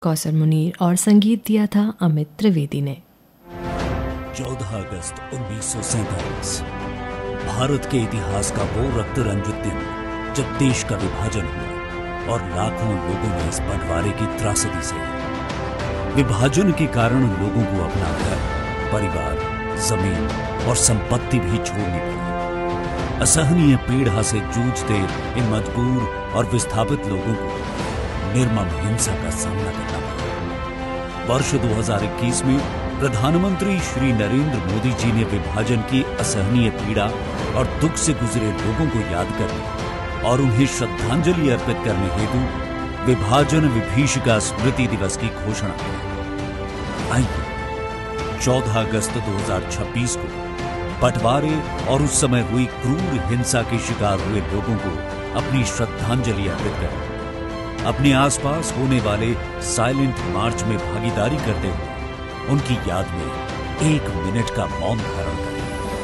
कौसर मुनीर और संगीत दिया था अमित त्रिवेदी ने। 14 अगस्त 1947 भारत के इतिहास का वो रक्त रंजित दिन जब देश का विभाजन हुआ और लाखों लोगों ने इस बंटवारे की त्रासदी से विभाजन के कारण लोगों को अपना घर, परिवार, जमीन और संपत्ति भी छोड़नी पड़ी। असहनीय पीड़ा से जूझते इन मजबूर और विस्थापित लोगों को निर्मम हिंसा का सामना करना पड़ा। वर्ष 2021 में प्रधानमंत्री श्री नरेंद्र मोदी जी ने विभाजन की असहनीय पीड़ा और दुख से गुजरे लोगों को याद करने और उन्हें श्रद्धांजलि अर्पित करने हेतु विभाजन विभीषिका स्मृति दिवस की घोषणा की। आइए 14 अगस्त 2026 को बंटवारे और उस समय हुई क्रूर हिंसा के शिकार हुए लोगों को अपनी श्रद्धांजलि अर्पित करें। अपने आसपास होने वाले साइलेंट मार्च में भागीदारी करते हुए उनकी याद में 1 मिनट का मौन धारण करें।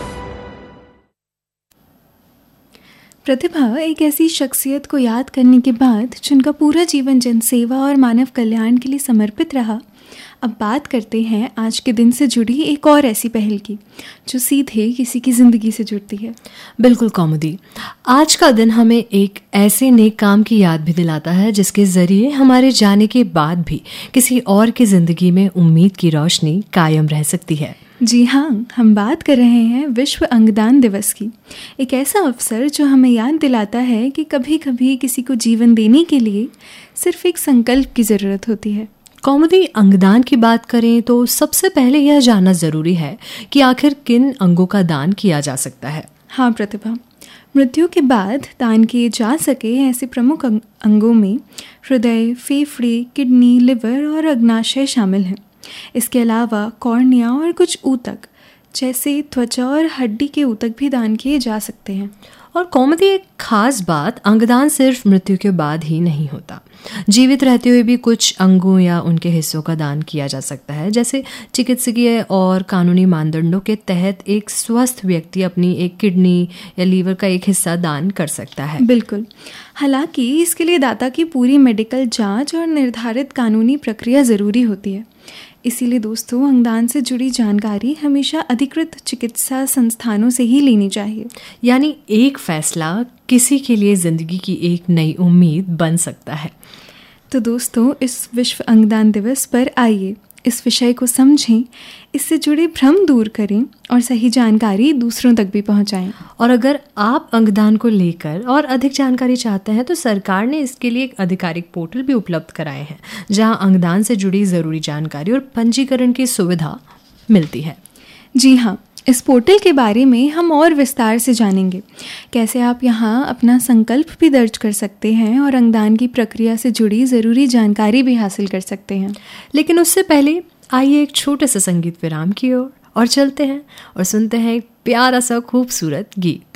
प्रतिभा एक ऐसी शख्सियत को याद करने के बाद जिनका पूरा जीवन जनसेवा और मानव कल्याण के लिए समर्पित रहा। अब बात करते हैं आज के दिन से जुड़ी एक और ऐसी पहल की जो सीधे किसी की ज़िंदगी से जुड़ती है। बिल्कुल कौमुदी, आज का दिन हमें एक ऐसे नेक काम की याद भी दिलाता है जिसके ज़रिए हमारे जाने के बाद भी किसी और की ज़िंदगी में उम्मीद की रोशनी कायम रह सकती है। जी हाँ, हम बात कर रहे हैं विश्व अंगदान दिवस की। एक ऐसा अवसर जो हमें याद दिलाता है कि कभी कभी किसी को जीवन देने के लिए सिर्फ एक संकल्प की ज़रूरत होती है। कौमुदी, अंगदान की बात करें तो सबसे पहले यह जानना ज़रूरी है कि आखिर किन अंगों का दान किया जा सकता है। हाँ प्रतिभा, मृत्यु के बाद दान किए जा सके ऐसे प्रमुख अंगों में हृदय, फेफड़े, किडनी, लिवर और अग्नाशय शामिल हैं। इसके अलावा कॉर्निया और कुछ ऊतक जैसे त्वचा और हड्डी के ऊतक भी दान किए जा सकते हैं। और कौमुदी, एक खास बात, अंगदान सिर्फ मृत्यु के बाद ही नहीं होता। जीवित रहते हुए भी कुछ अंगों या उनके हिस्सों का दान किया जा सकता है। जैसे चिकित्सकीय और कानूनी मानदंडों के तहत एक स्वस्थ व्यक्ति अपनी एक किडनी या लीवर का एक हिस्सा दान कर सकता है। बिल्कुल, हालांकि इसके लिए दाता की पूरी मेडिकल जांच और निर्धारित कानूनी प्रक्रिया ज़रूरी होती है। इसीलिए दोस्तों, अंगदान से जुड़ी जानकारी हमेशा अधिकृत चिकित्सा संस्थानों से ही लेनी चाहिए। यानी एक फैसला किसी के लिए ज़िंदगी की एक नई उम्मीद बन सकता है। तो दोस्तों, इस विश्व अंगदान दिवस पर आइए इस विषय को समझें, इससे जुड़े भ्रम दूर करें और सही जानकारी दूसरों तक भी पहुंचाएं। और अगर आप अंगदान को लेकर और अधिक जानकारी चाहते हैं तो सरकार ने इसके लिए एक आधिकारिक पोर्टल भी उपलब्ध कराए हैं जहां अंगदान से जुड़ी ज़रूरी जानकारी और पंजीकरण की सुविधा मिलती है। जी हाँ, इस पोर्टल के बारे में हम और विस्तार से जानेंगे। कैसे आप यहाँ अपना संकल्प भी दर्ज कर सकते हैं और अंगदान की प्रक्रिया से जुड़ी ज़रूरी जानकारी भी हासिल कर सकते हैं। लेकिन उससे पहले आइए एक छोटे से संगीत विराम की ओर और चलते हैं और सुनते हैं एक प्यारा सा खूबसूरत गीत।